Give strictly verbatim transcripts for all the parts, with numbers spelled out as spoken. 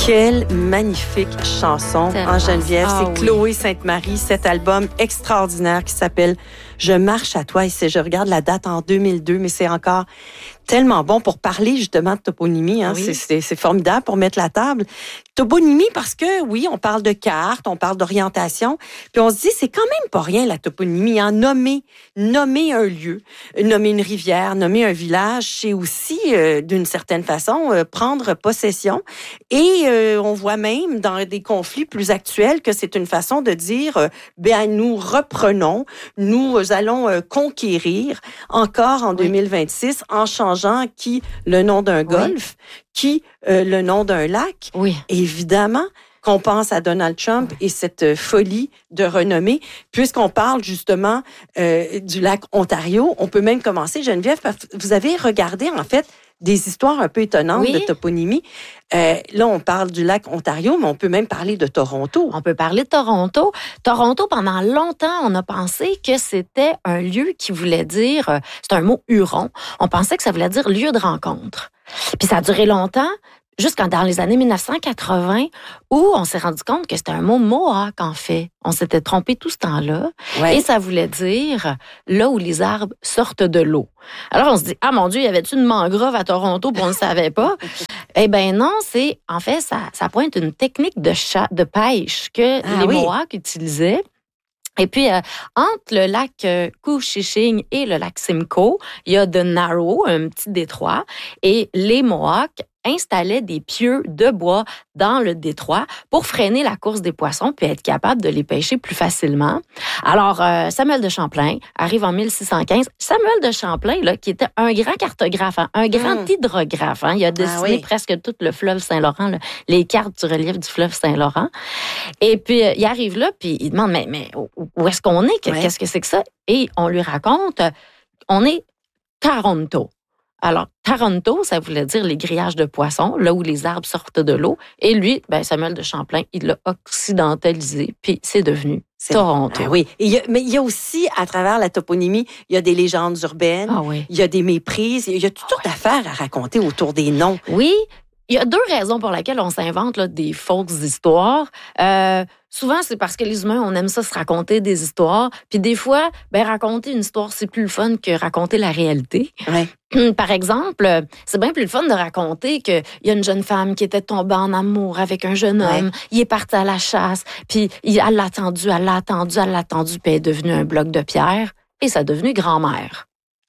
Quelle magnifique chanson en Geneviève. Ah, c'est oui. Chloé Sainte-Marie, cet album extraordinaire qui s'appelle « Je marche à toi ». Et c'est, je regarde la date en deux mille deux, mais c'est encore tellement bon pour parler justement de toponymie. Hein. Oui. C'est, c'est, c'est formidable pour mettre la table. Toponymie parce que, oui, on parle de carte, on parle d'orientation, puis on se dit, c'est quand même pas rien la toponymie. Hein. Nommer, nommer un lieu, nommer une rivière, nommer un village, c'est aussi, euh, d'une certaine façon, euh, prendre possession. Et euh, on voit même dans des conflits plus actuels que c'est une façon de dire, euh, ben nous reprenons, nous allons euh, conquérir encore en Oui. deux mille vingt-six en changeant qui le nom d'un golfe, qui euh, le nom d'un lac. Oui. Évidemment qu'on pense à Donald Trump Oui. et cette euh, folie de renommée, puisqu'on parle justement euh, du lac Ontario. On peut même commencer, Geneviève, parce que vous avez regardé en fait des histoires un peu étonnantes Oui. de toponymie. Euh, là, on parle du lac Ontario, mais on peut même parler de Toronto. On peut parler de Toronto. Toronto, pendant longtemps, on a pensé que c'était un lieu qui voulait dire, euh, c'est un mot huron, on pensait que ça voulait dire lieu de rencontre. Puis ça a duré longtemps, jusqu'en dans les années dix-neuf cent quatre-vingts, où on s'est rendu compte que c'était un mot mohawk, en fait. On s'était trompé tout ce temps-là. Ouais. Et ça voulait dire là où les arbres sortent de l'eau. Alors on se dit, ah mon Dieu, y avait-tu une mangrove à Toronto, puis on ne le savait pas? Eh bien non, c'est, en fait, ça, ça pointe une technique de, chat, de pêche que Ah les oui. Mohawks utilisaient. Et puis, euh, entre le lac euh, Couchiching et le lac Simcoe, il y a de Narrow, un petit détroit, et les Mohawks installaient des pieux de bois dans le détroit pour freiner la course des poissons puis être capable de les pêcher plus facilement. Alors, euh, Samuel de Champlain arrive en mille six cent quinze. Samuel de Champlain, là, qui était un grand cartographe, hein, un grand Mm. hydrographe, hein, il a dessiné Ah oui. presque tout le fleuve Saint-Laurent, là, les cartes du relief du fleuve Saint-Laurent. Et puis, euh, il arrive là, puis il demande, mais, mais où est-ce qu'on est? Ouais. Qu'est-ce que c'est que ça? Et on lui raconte, euh, on est Toronto. Alors, Toronto, ça voulait dire les grillages de poissons, là où les arbres sortent de l'eau. Et lui, ben, Samuel de Champlain, il l'a occidentalisé, puis c'est devenu C'est- Toronto. Ah oui. Et il y a- mais il y a aussi, à travers la toponymie, il y a des légendes urbaines, Ah oui. il y a des méprises, il y a toutes sortes d'affaires à raconter autour des noms. Oui, il y a deux raisons pour lesquelles on s'invente là, des fausses histoires. Euh, souvent, c'est parce que les humains, on aime ça se raconter des histoires. Puis des fois, ben, raconter une histoire, c'est plus le fun que raconter la réalité. Ouais. Par exemple, c'est bien plus le fun de raconter qu'il y a une jeune femme qui était tombée en amour avec un jeune homme. Ouais. Il est parti à la chasse, puis il- elle l'a attendu, elle l'a attendu, elle l'a attendu, puis elle est devenue un bloc de pierre. Et ça est devenu grand-mère.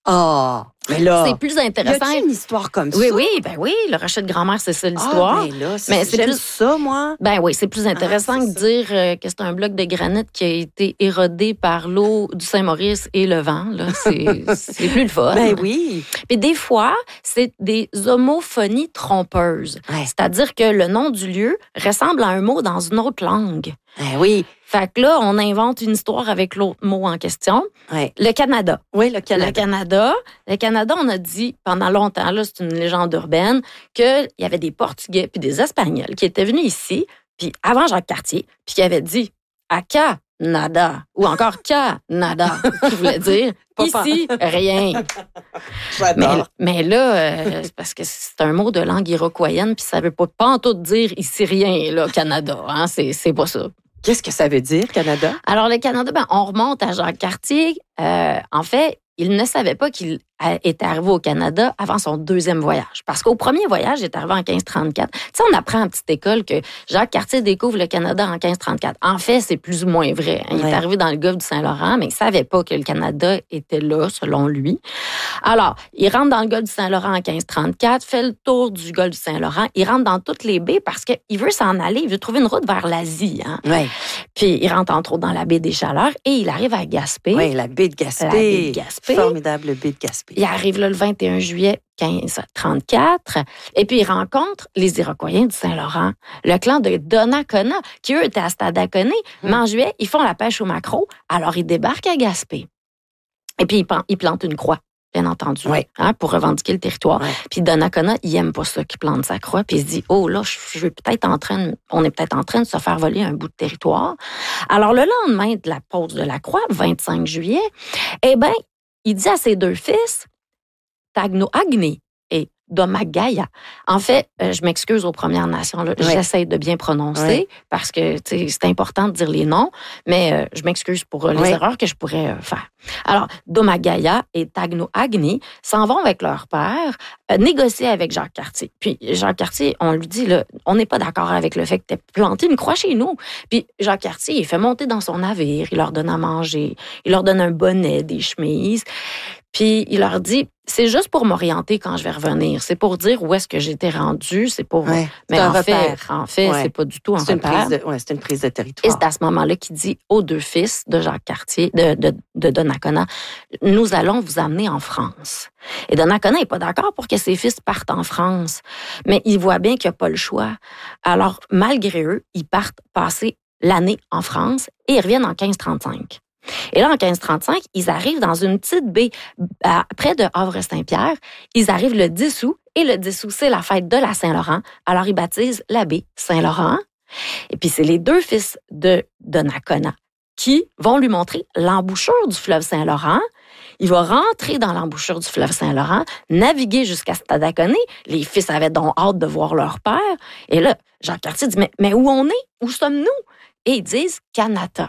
Ah, mais là, C'est plus y intéressant. a-t-il une histoire comme Oui, ça? oui, ben oui, le rachat de grand-mère, c'est ça l'histoire. Ah, ben là, c'est, Mais c'est j'aime plus- ça, moi. Ben oui, c'est plus intéressant Ah, c'est que de ça. dire euh, que c'est un bloc de granit qui a été érodé par l'eau du Saint-Maurice et le vent. Là. C'est, c'est plus le fun. Ben oui. Puis des fois, c'est des homophonies trompeuses. Ouais. C'est-à-dire que le nom du lieu ressemble à un mot dans une autre langue. Ben oui. Fait que là, on invente une histoire avec l'autre mot en question. Ouais. Le Canada. Oui, le Canada. Le Canada, le Canada, on a dit pendant longtemps, là, c'est une légende urbaine, qu'il y avait des Portugais puis des Espagnols qui étaient venus ici, puis avant Jacques Cartier, puis qui avaient dit « Aca, nada » ou encore « Canada », qui voulait dire « Pas ici, rien ». Mais, J'adore. mais là, euh, c'est parce que c'est un mot de langue iroquoienne, puis ça veut pas, pas en tout dire « ici, rien », là, Canada. Hein, c'est, c'est pas ça. Qu'est-ce que ça veut dire, Canada? Alors, le Canada, ben, on remonte à Jacques Cartier. Euh, en fait, il ne savait pas qu'il a- était arrivé au Canada avant son deuxième voyage. Parce qu'au premier voyage, il est arrivé en quinze trente-quatre. Tu sais, on apprend en petite école que Jacques Cartier découvre le Canada en quinze trente-quatre. En fait, c'est plus ou moins vrai. hein. Il Ouais. est arrivé dans le golfe du Saint-Laurent, mais il ne savait pas que le Canada était là, selon lui. Alors, il rentre dans le golfe du Saint-Laurent en quinze trente-quatre, fait le tour du golfe du Saint-Laurent. Il rentre dans toutes les baies parce qu'il veut s'en aller. Il veut trouver une route vers l'Asie. Hein. Oui. Puis, il rentre entre autres dans la baie des Chaleurs et il arrive à Gaspé. Oui, la baie de Gaspé. La baie de Gaspé. Formidable baie de Gaspé. Il arrive là le vingt et un juillet quinze trente-quatre. Et puis, il rencontre les Iroquoiens du Saint-Laurent, le clan de Donnacona, qui, eux, étaient à Stadacone. Hmm. Mais en juillet, ils font la pêche au maquereau. Alors, ils débarquent à Gaspé. Et puis, ils pan- ils plantent une croix, bien entendu, Ouais. hein, pour revendiquer le territoire. Ouais. Puis, Donnacona, il aime pas ça qu'il plante sa croix. Puis, il se dit, oh là, je je vais peut-être en train, de- on est peut-être en train de se faire voler un bout de territoire. Alors, le lendemain de la pose de la croix, vingt-cinq juillet, eh bien, il dit à ses deux fils, Tagno Agni et Domagaya. En fait, euh, je m'excuse aux Premières Nations, là. Oui. J'essaie de bien prononcer Oui. parce que c'est important de dire les noms, mais euh, je m'excuse pour euh, les Oui. erreurs que je pourrais euh, faire. Alors, Domagaya et Tagno Agni s'en vont avec leur père euh, négocier avec Jacques Cartier. Puis Jacques Cartier, on lui dit, là, on n'est pas d'accord avec le fait que tu aies planté une croix chez nous. Puis Jacques Cartier, il fait monter dans son navire, il leur donne à manger, il leur donne un bonnet, des chemises. Puis il leur dit, c'est juste pour m'orienter quand je vais revenir. C'est pour dire où est-ce que j'étais rendu. C'est pour. Ouais, mais c'est un en fait, repère. en fait, Ouais. c'est pas du tout un C'est une, repère. prise de, ouais, c'est une prise de Et territoire. c'est à ce moment-là qu'il dit aux deux fils de Jacques Cartier, de, de, de Donnacona, nous allons vous amener en France. Et Donnacona n'est pas d'accord pour que ses fils partent en France, mais il voit bien qu'il n'y a pas le choix. Alors, malgré eux, ils partent passer l'année en France et ils reviennent en quinze trente-cinq. Et là, en quinze trente-cinq, ils arrivent dans une petite baie à, près de Havre-Saint-Pierre. Ils arrivent le dix août, et le dix août, c'est la fête de la Saint-Laurent. Alors, ils baptisent la baie Saint-Laurent. Et puis, c'est les deux fils de Donnacona qui vont lui montrer l'embouchure du fleuve Saint-Laurent. Il va rentrer dans l'embouchure du fleuve Saint-Laurent, naviguer jusqu'à Stadaconé. Les fils avaient donc hâte de voir leur père. Et là, Jacques Cartier dit, mais, mais où on est? Où sommes-nous? Et ils disent Kanata.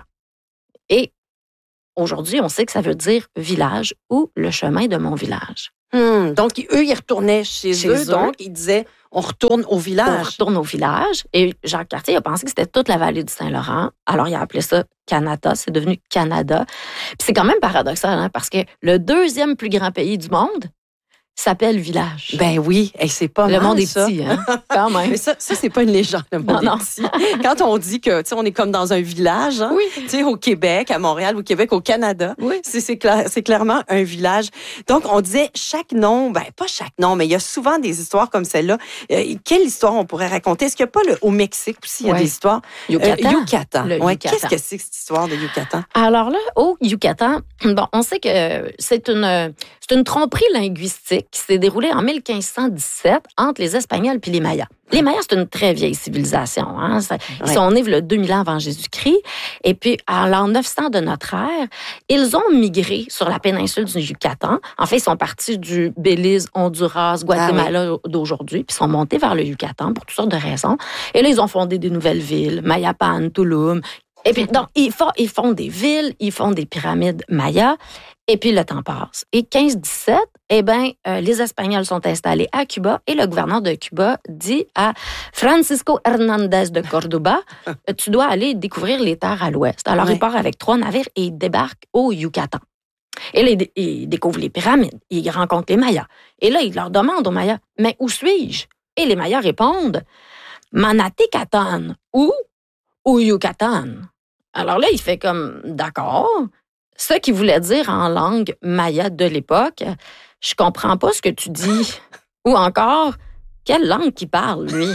Et aujourd'hui, on sait que ça veut dire village ou le chemin de mon village. Hum, donc, eux, ils retournaient chez, Chez eux, eux. donc ils disaient, on retourne au On village. retourne au village. Et Jacques Cartier a pensé que c'était toute la vallée du Saint-Laurent. Alors, il a appelé ça Kanata. C'est devenu Canada. Puis c'est quand même paradoxal, hein, parce que le deuxième plus grand pays du monde s'appelle village. Ben oui, et c'est pas le mal, monde est ça. petit, hein, quand même. Mais ça, ça c'est pas une légende, le monde Non, non. est petit. Quand on dit que, tu sais, on est comme dans un village, hein, Oui. tu sais, au Québec, à Montréal, au Québec, au Canada, Oui. c'est, c'est, cla- c'est clairement un village. Donc, on disait chaque nom, ben pas chaque nom, mais il y a souvent des histoires comme celle-là. Euh, quelle histoire on pourrait raconter? Est-ce qu'il n'y a pas le, au Mexique aussi, il y a Ouais. des histoires? Yucatan. Euh, Yucatan. Le Ouais, Yucatan. qu'est-ce que c'est que cette histoire de Yucatan? Alors là, au Yucatan, bon, on sait que c'est une, c'est une tromperie linguistique qui s'est déroulée en mille cinq cent dix-sept entre les Espagnols puis les Mayas. Les Mayas, c'est une très vieille civilisation. Hein? Ça, ils Ouais. sont nés le deux mille ans avant Jésus-Christ. Et puis, à l'an neuf cents de notre ère, ils ont migré sur la péninsule du Yucatan. En fait, ils sont partis du Belize, Honduras, Guatemala d'aujourd'hui, puis sont montés vers le Yucatan pour toutes sortes de raisons. Et là, ils ont fondé des nouvelles villes, Mayapan, Tulum. Et puis, donc, ils font, ils font des villes, ils font des pyramides mayas, et puis le temps passe. Et quinze dix-sept, eh bien, euh, les Espagnols sont installés à Cuba, et le gouverneur de Cuba dit à Francisco Hernández de Córdoba, tu dois aller découvrir les terres à l'ouest. Alors, Ouais. il part avec trois navires et il débarque au Yucatan. Et là, il, il découvre les pyramides, il rencontre les Mayas. Et là, il leur demande aux Mayas, mais où suis-je? Et les Mayas répondent, Manatecatán, ou au Yucatan. Alors là, il fait comme, d'accord, ce qu'il voulait dire en langue maya de l'époque, je comprends pas ce que tu dis. Ou encore, quelle langue qu'il parle, lui?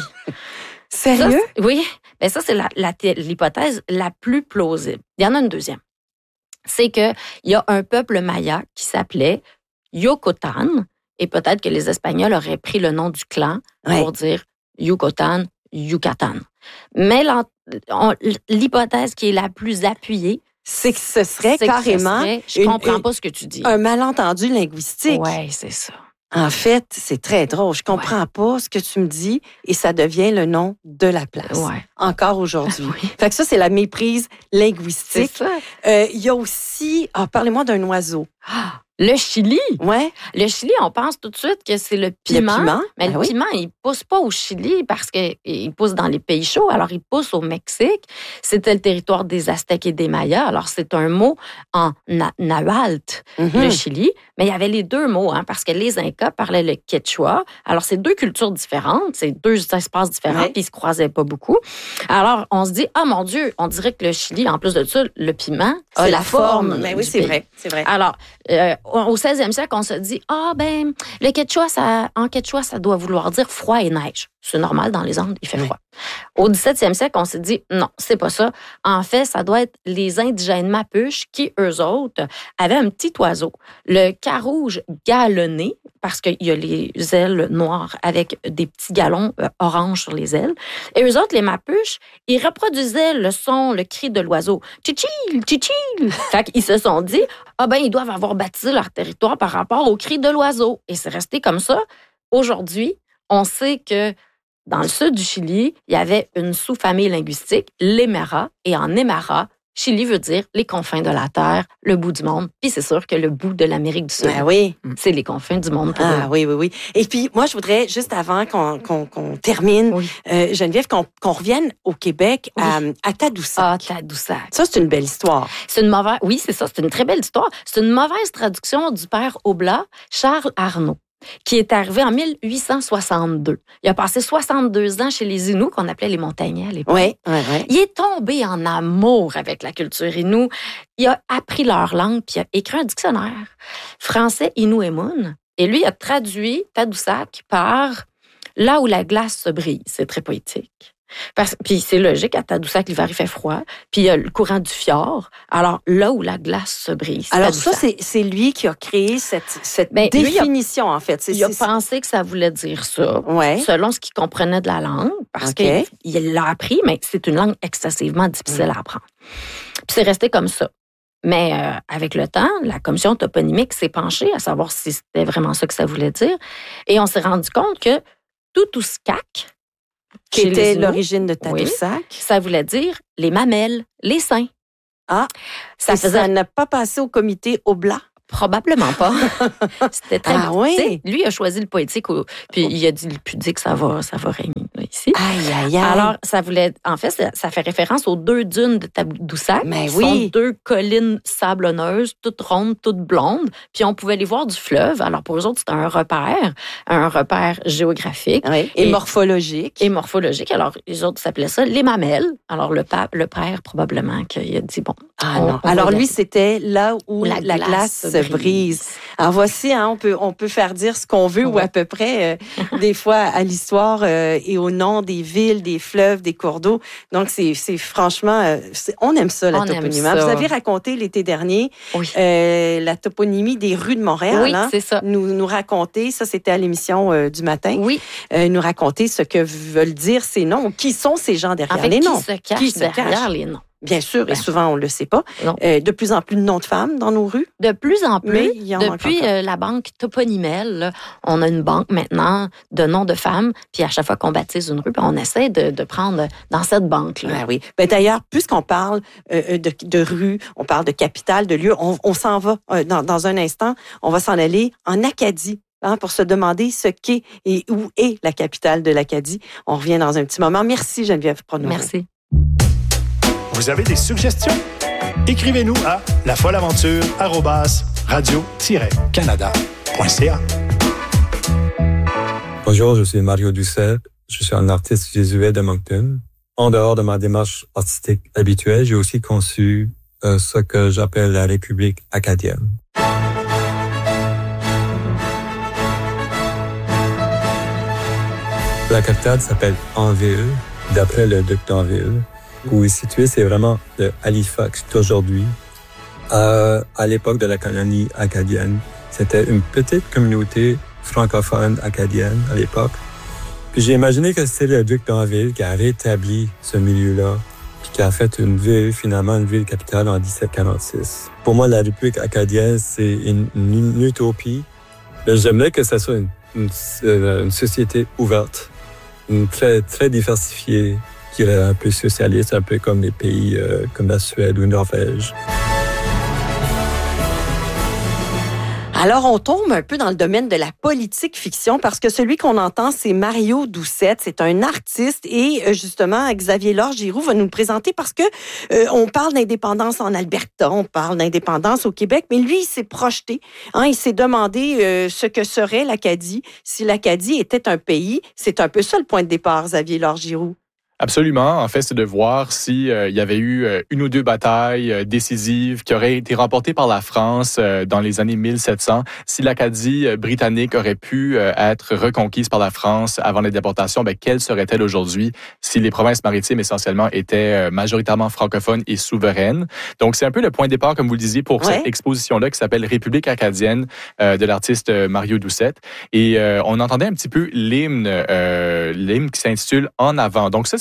Ça, Sérieux? c'est- oui, mais ça, c'est la, la thé- l'hypothèse la plus plausible. Il y en a une deuxième. C'est qu'il y a un peuple maya qui s'appelait Yocotan, et peut-être que les Espagnols auraient pris le nom du clan Ouais. pour dire Yucatan, Yucatan. Mais l'en- on- l'hypothèse qui est la plus appuyée, C'est que ce serait c'est que ce carrément serait, je une- comprends une- pas ce que tu dis. un malentendu linguistique. Oui, c'est ça. En fait, c'est très drôle. Je comprends pas ce que tu me dis et ça devient le nom de la place. Ouais. Encore aujourd'hui. Oui. Fait que ça, c'est la méprise C'est linguistique. ça. Euh, Il y a aussi... Ah, parlez-moi d'un oiseau. Ah, le Chili. Ouais. Le Chili, on pense tout de suite que c'est le piment. Le piment. Mais Ben le oui. piment, il pousse pas au Chili parce qu'il pousse dans les pays chauds. Alors, il pousse au Mexique. C'était le territoire des Aztèques et des Mayas. Alors, c'est un mot en na- nahuatl, Mhm. le Chili. Mais il y avait les deux mots, hein, parce que les Incas parlaient le quechua. Alors, c'est deux cultures différentes, c'est deux espaces différents, Ouais. puis ils se croisaient pas beaucoup. Alors, on se dit, ah mon Dieu, on dirait que le Chili, en plus de ça, le piment, Ah, c'est la la forme. forme. Ben oui, du c'est pays. vrai. C'est vrai. Alors, euh, au seizième siècle, on se dit, ah ben, le quechua, ça, en quechua, ça doit vouloir dire froid et neige. C'est normal, dans les Andes, il fait Oui. froid. Au dix-septième siècle, on s'est dit, non, c'est pas ça. En fait, ça doit être les indigènes Mapuches qui, eux autres, avaient un petit oiseau, le carouge galonné, parce qu'il y a les ailes noires avec des petits galons euh, orange sur les ailes. Et eux autres, les Mapuches, ils reproduisaient le son, le cri de l'oiseau. Tchichil, tchichil. Fait qu'ils se sont dit, ah ben, ils doivent avoir baptisé leur territoire par rapport au cri de l'oiseau. Et c'est resté comme ça aujourd'hui, on sait que dans le sud du Chili, il y avait une sous-famille linguistique, l'Aymara, et en Aymara, Chili veut dire les confins de la terre, le bout du monde. Puis c'est sûr que le bout de l'Amérique du Sud, ah oui. c'est les confins du monde. Pour ah eux. oui, oui, oui. Et puis moi, je voudrais, juste avant qu'on, qu'on, qu'on termine, Oui. euh, Geneviève, qu'on, qu'on revienne au Québec Oui. à, à Tadoussac. Ah, Tadoussac. Ça, c'est une belle histoire. C'est une mauvaise... Oui, c'est ça, c'est une très belle histoire. C'est une mauvaise traduction du père Oblat, Charles Arnaud, qui est arrivé en mille huit cent soixante-deux. Il a passé soixante-deux ans chez les Inuits, qu'on appelait les Montagnais à l'époque. Oui, oui, oui. Il est tombé en amour avec la culture Innu. Il a appris leur langue, puis il a écrit un dictionnaire français Innu-Emun. Et lui a traduit Tadoussac par « là où la glace se brise ». C'est très poétique. Parce, puis c'est logique, à Tadoussac, l'hiver, il fait froid. Puis il y a le courant du fjord. Alors, là où la glace se brise. Alors Tadoussac. ça, c'est, c'est lui qui a créé cette, cette Ben, lui, définition, en fait. C'est, Il a c'est, pensé que ça voulait dire ça, Ouais. selon ce qu'il comprenait de la langue, parce OK. qu'il l'a appris, mais c'est une langue excessivement difficile Mm. à apprendre. Puis c'est resté comme ça. Mais euh, avec le temps, la commission toponymique s'est penchée à savoir si c'était vraiment ça que ça voulait dire. Et on s'est rendu compte que Tutuskak, qui chez les était Inuits, l'origine de Tadoussac. ça voulait dire les mamelles, les seins. Ah, Ça ça, faisait ça n'a pas passé au comité Oblat. probablement pas. C'était très. Ah oui? Tu sais, lui a choisi le poétique, au- puis il a dit le pudique, ça va, ça va régner là, ici. Aïe, aïe, aïe. Alors, ça voulait, en fait, ça, ça fait référence aux deux dunes de Tadoussac. Mais qui oui. sont deux collines sablonneuses, toutes rondes, toutes blondes. Puis on pouvait les voir du fleuve. Alors, pour eux autres, c'était un repère, un repère géographique Oui. Et, Et- morphologique. et morphologique. Alors, les autres s'appelaient ça les mamelles. Alors, le, pape, le père, probablement, qu'il a dit, bon. Ah on- non. on Alors va y lui, aller. c'était là où Où la, glace, se brise. Alors voici, hein, on peut on peut faire dire ce qu'on veut ou Ouais. à peu près euh, des fois à l'histoire euh, et au nom des villes, des fleuves, des cours d'eau. Donc c'est c'est franchement euh, c'est- on aime ça la On aime toponymie. ça. Vous avez raconté l'été dernier Oui, euh, la toponymie des rues de Montréal. oui hein? c'est ça. Nous nous raconter, ça c'était à l'émission euh, du matin, Oui, euh, nous raconter ce que veulent dire ces noms, qui sont ces gens derrière en fait, les qui noms. se cache Qui se derrière cache? les noms? Bien sûr, et Ben, souvent on le sait pas. non. Euh, de plus en plus de noms de femmes dans nos rues. De plus en plus, Mais il y en manque depuis encore. euh, la banque Toponymel, là, on a une banque maintenant de noms de femmes, puis à chaque fois qu'on baptise une rue, ben, on essaie de, de prendre dans cette banque-là. Ben oui. Ben d'ailleurs, puisqu'on parle euh, de, de rue, on parle de capitale, de lieu, on, on s'en va euh, dans, dans un instant. On va s'en aller en Acadie. Hein, pour se demander ce qu'est et où est la capitale de l'Acadie. On revient dans un petit moment. Merci Geneviève Pronovo. Merci. Vous avez des suggestions? Écrivez-nous à lafoleaventure arobase radio tiret canada point c a. Bonjour, je suis Mario Doucet. Je suis un artiste jésuite de Moncton. En dehors de ma démarche artistique habituelle, j'ai aussi conçu euh, ce que j'appelle la République acadienne. La capitale s'appelle Anville, d'après le duc d'Anville. Où il est situé, c'est vraiment de Halifax d'aujourd'hui. Euh, à l'époque de la colonie acadienne, c'était une petite communauté francophone acadienne à l'époque. Puis j'ai imaginé que c'était le duc d'Anville qui a rétabli ce milieu-là, puis qui a fait une ville, finalement une ville capitale en dix-sept quarante-six. Pour moi, la République acadienne, c'est une, une, une utopie. Mais j'aimerais que ça soit une, une, une société ouverte, une très, très diversifiée, qui est un peu socialiste, un peu comme les pays euh, comme la Suède ou Norvège. Alors, on tombe un peu dans le domaine de la politique fiction parce que celui qu'on entend, c'est Mario Doucet. C'est un artiste et justement, Xavier Laure Giroux va nous le présenter parce que euh, on parle d'indépendance en Alberta, on parle d'indépendance au Québec, mais lui, il s'est projeté. Hein, il s'est demandé euh, ce que serait l'Acadie si l'Acadie était un pays. C'est un peu ça le point de départ, Xavier Laure Giroux. Absolument. En fait, c'est de voir si euh, il y avait eu euh, une ou deux batailles euh, décisives qui auraient été remportées par la France euh, dans les années mille sept cents. Si l'Acadie euh, britannique aurait pu euh, être reconquise par la France avant les déportations, ben, quelle serait-elle aujourd'hui si les provinces maritimes essentiellement étaient euh, majoritairement francophones et souveraines? Donc, c'est un peu le point de départ, comme vous le disiez, pour Ouais. cette exposition-là qui s'appelle République acadienne euh, de l'artiste Mario Doucet. Et euh, on entendait un petit peu l'hymne, euh, l'hymne qui s'intitule En avant. Donc ça, c'est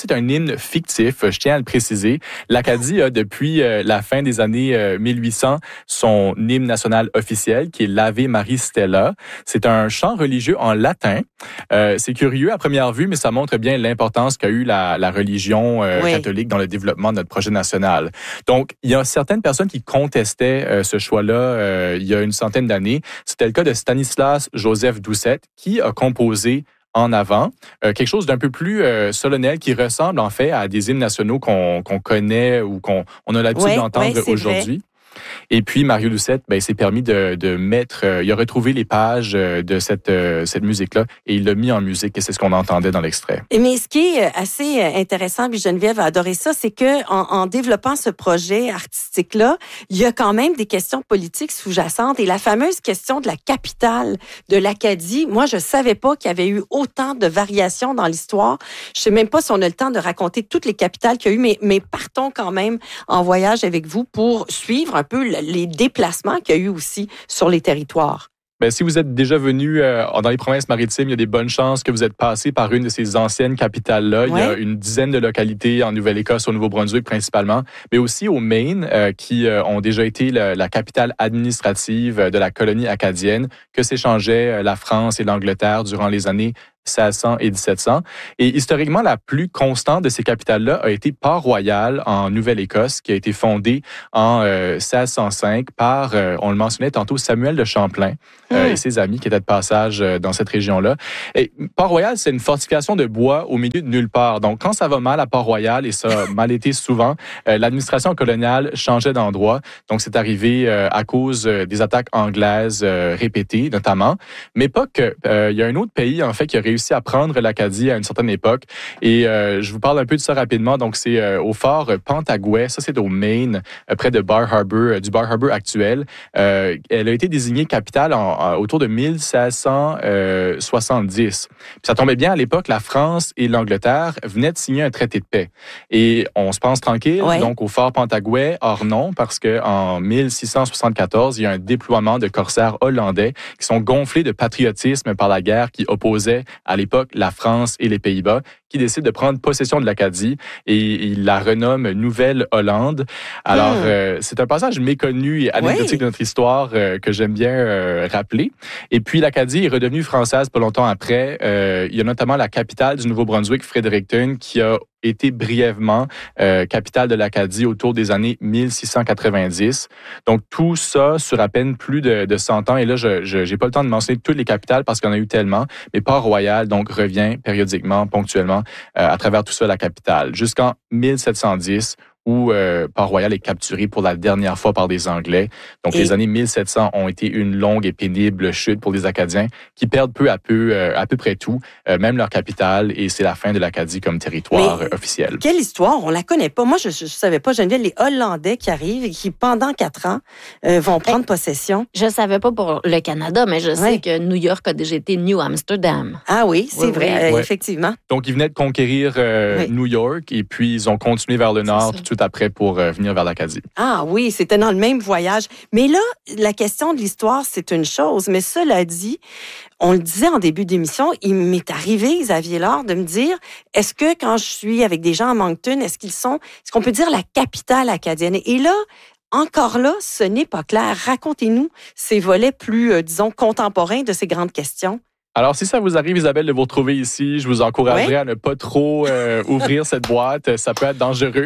c'est un hymne fictif, je tiens à le préciser. L'Acadie a, depuis euh, la fin des années euh, mille huit cents, son hymne national officiel, qui est l'Ave Maris Stella. C'est un chant religieux en latin. Euh, c'est curieux à première vue, mais ça montre bien l'importance qu'a eu la, la religion euh, oui. catholique dans le développement de notre projet national. Donc, il y a certaines personnes qui contestaient euh, ce choix-là euh, il y a une centaine d'années. C'était le cas de Stanislas Joseph Doucet, qui a composé en avant, euh, quelque chose d'un peu plus euh, solennel qui ressemble en fait à des hymnes nationaux qu'on, qu'on connaît ou qu'on on a l'habitude ouais, d'entendre ouais, aujourd'hui. Vrai. Et puis, Mario Doucet, ben, s'est permis de, de mettre, euh, il a retrouvé les pages euh, de cette, euh, cette musique-là et il l'a mis en musique et c'est ce qu'on entendait dans l'extrait. Mais ce qui est assez intéressant, puis Geneviève a adoré ça, c'est que en, en développant ce projet artistique-là, il y a quand même des questions politiques sous-jacentes et la fameuse question de la capitale de l'Acadie. Moi, je savais pas qu'il y avait eu autant de variations dans l'histoire. Je sais même pas si on a le temps de raconter toutes les capitales qu'il y a eu, mais, mais partons quand même en voyage avec vous pour suivre un peu les déplacements qu'il y a eu aussi sur les territoires. Bien, si vous êtes déjà venu euh, dans les provinces maritimes, il y a des bonnes chances que vous êtes passé par une de ces anciennes capitales-là. Ouais. Il y a une dizaine de localités en Nouvelle-Écosse, au Nouveau-Brunswick principalement, mais aussi au Maine, euh, qui euh, ont déjà été la, la capitale administrative de la colonie acadienne que s'échangeaient la France et l'Angleterre durant les années seize cents et dix-sept cents. Et historiquement, la plus constante de ces capitales-là a été Port-Royal en Nouvelle-Écosse, qui a été fondée en euh, seize cent cinq par, euh, on le mentionnait tantôt, Samuel de Champlain euh, mmh. et ses amis qui étaient de passage euh, dans cette région-là. Et Port-Royal, c'est une fortification de bois au milieu de nulle part. Donc, quand ça va mal à Port-Royal, et ça a mal été souvent, euh, l'administration coloniale changeait d'endroit. Donc, c'est arrivé euh, à cause euh, des attaques anglaises euh, répétées, notamment. Mais pas que. Euh, il y a un autre pays, en fait, qui a réussi à prendre l'Acadie à une certaine époque. Et euh, je vous parle un peu de ça rapidement. Donc, c'est euh, au fort Pentagouet. Ça, c'est au Maine, euh, près de Bar Harbor, euh, du Bar Harbor actuel. Euh, elle a été désignée capitale en, en, autour de mille seize cent soixante-dix. Puis ça tombait bien à l'époque, la France et l'Angleterre venaient de signer un traité de paix. Et on se pense tranquille, ouais. donc au fort Pentagouet, or non, parce qu'en mille six cent soixante-quatorze, il y a un déploiement de corsaires hollandais qui sont gonflés de patriotisme par la guerre qui opposait à l'époque la France et les Pays-Bas, qui décident de prendre possession de l'Acadie et il la renomme Nouvelle-Hollande. Alors, mmh. euh, c'est un passage méconnu et anecdotique oui. de notre histoire euh, que j'aime bien euh, rappeler. Et puis, l'Acadie est redevenue française pas longtemps après. Euh, il y a notamment la capitale du Nouveau-Brunswick, Fredericton, qui a été brièvement euh, capitale de l'Acadie autour des années mille six cent quatre-vingt-dix. Donc, tout ça sur à peine plus de, de cent ans. Et là, je n'ai pas le temps de mentionner toutes les capitales parce qu'il y en a eu tellement. Mais Port-Royal, donc, revient périodiquement, ponctuellement, euh, à travers tout ça, la capitale. Jusqu'en mille sept cent dix, où euh, Port-Royal est capturé pour la dernière fois par des Anglais. Donc, et... les années mille sept cents ont été une longue et pénible chute pour les Acadiens qui perdent peu à peu euh, à peu près tout, euh, même leur capitale, et c'est la fin de l'Acadie comme territoire euh, officiel. Quelle histoire? On la connaît pas. Moi, je ne savais pas, Geneviève, les Hollandais qui arrivent et qui, pendant quatre ans, euh, vont prendre possession. Je savais pas pour le Canada, mais je sais ouais. que New York a déjà été New Amsterdam. Ah oui, c'est oui, vrai, oui. Euh, ouais. effectivement. Donc, ils venaient de conquérir euh, oui. New York et puis ils ont continué vers le nord tout de suite après pour euh, venir vers l'Acadie. Ah oui, c'était dans le même voyage. Mais là, la question de l'histoire, c'est une chose. Mais cela dit, on le disait en début d'émission, il m'est arrivé, Xavier Lard, de me dire, est-ce que quand je suis avec des gens à Moncton, est-ce qu'ils sont, est-ce qu'on peut dire la capitale acadienne? Et là, encore là, ce n'est pas clair. Racontez-nous ces volets plus, euh, disons, contemporains de ces grandes questions. Alors, si ça vous arrive, Isabelle, de vous retrouver ici, je vous encouragerais ouais. à ne pas trop euh, ouvrir cette boîte. Ça peut être dangereux.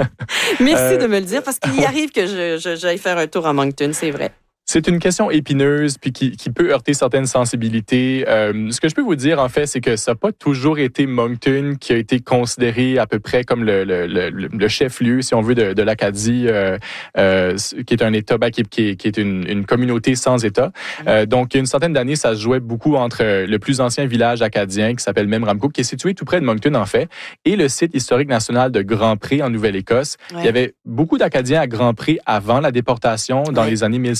Merci euh, de me le dire, parce qu'il y arrive que je, je, j'aille faire un tour à Moncton, c'est vrai. C'est une question épineuse puis qui, qui peut heurter certaines sensibilités. Euh, ce que je peux vous dire, en fait, c'est que ça n'a pas toujours été Moncton qui a été considéré à peu près comme le, le, le, le chef-lieu, si on veut, de, de l'Acadie, euh, euh, qui est un État, qui, qui, qui est une, une communauté sans État. Euh, donc, il y a une centaine d'années, ça se jouait beaucoup entre le plus ancien village acadien, qui s'appelle Memramcook, qui est situé tout près de Moncton, en fait, et le site historique national de Grand-Pré, en Nouvelle-Écosse. Ouais. Il y avait beaucoup d'Acadiens à Grand-Pré avant la déportation, dans ouais. les années mille sept cents.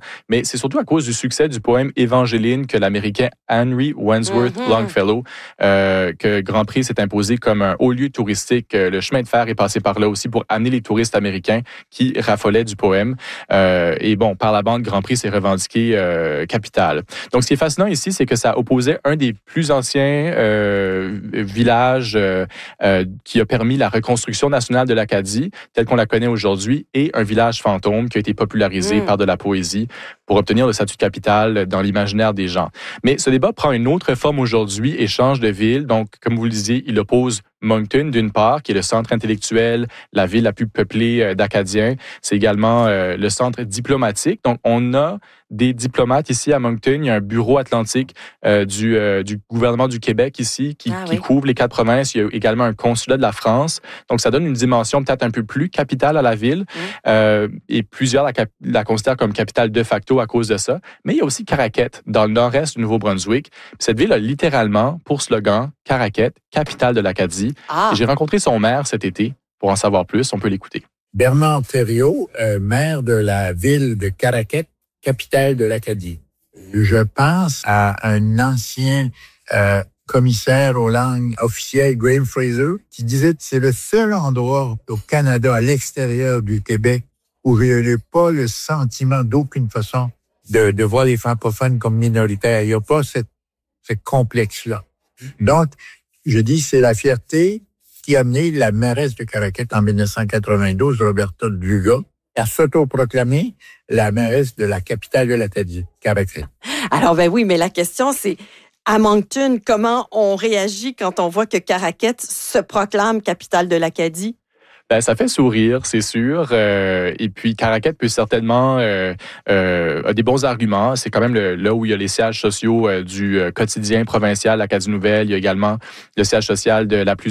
mais c'est surtout à cause du succès du poème Évangeline que l'Américain Henry Wadsworth mm-hmm. Longfellow, euh, que Grand Prix s'est imposé comme un haut lieu touristique. Le chemin de fer est passé par là aussi pour amener les touristes américains qui raffolaient du poème. Euh, et bon, par la bande, Grand Prix s'est revendiqué euh, capitale. Donc, ce qui est fascinant ici, c'est que ça opposait un des plus anciens euh, villages euh, euh, qui a permis la reconstruction nationale de l'Acadie, telle qu'on la connaît aujourd'hui, et un village fantôme qui a été popularisé mmh. par de la poésie pour obtenir le statut de capitale dans l'imaginaire des gens. Mais ce débat prend une autre forme aujourd'hui et change de ville. Donc, comme vous le disiez, il oppose Moncton, d'une part, qui est le centre intellectuel, la ville la plus peuplée d'Acadiens. C'est également euh, le centre diplomatique. Donc, on a des diplomates ici à Moncton. Il y a un bureau atlantique euh, du, euh, du gouvernement du Québec ici qui, ah, qui oui. couvre les quatre provinces. Il y a également un consulat de la France. Donc, ça donne une dimension peut-être un peu plus capitale à la ville. Mmh. Euh, et plusieurs la, cap- la considèrent comme capitale de facto à cause de ça. Mais il y a aussi Caraquette, dans le nord-est du Nouveau-Brunswick. Cette ville a littéralement, pour slogan, Caraquette, capitale de l'Acadie. Ah. J'ai rencontré son maire cet été. Pour en savoir plus, on peut l'écouter. Bernard Thériault, euh, maire de la ville de Caraquette, capitale de l'Acadie. Je pense à un ancien euh, commissaire aux langues officielles, Graham Fraser, qui disait que c'est le seul endroit au Canada, à l'extérieur du Québec, où je n'ai pas le sentiment d'aucune façon de, de voir les francophones comme minoritaires. Il n'y a pas cette, ce complexe-là. Donc, je dis, c'est la fierté qui a amené la mairesse de Caraquette en dix-neuf cent quatre-vingt-douze, Roberta Dugas, à s'autoproclamer la mairesse de la capitale de l'Acadie, Caraquette. Alors, ben oui, mais la question, c'est, à Moncton, comment on réagit quand on voit que Caraquette se proclame capitale de l'Acadie? Ben, ça fait sourire, c'est sûr. Euh, et puis, Caraquette peut certainement euh, euh, a des bons arguments. C'est quand même le, là où il y a les sièges sociaux euh, du euh, quotidien provincial, l'Acadie Nouvelle. Il y a également le siège social de la plus